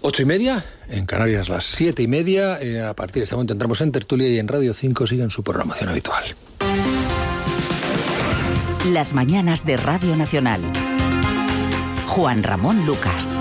8:30, en Canarias las 7:30. A partir de este momento entramos en tertulia y en Radio 5 siguen su programación habitual. Las mañanas de Radio Nacional. Juan Ramón Lucas.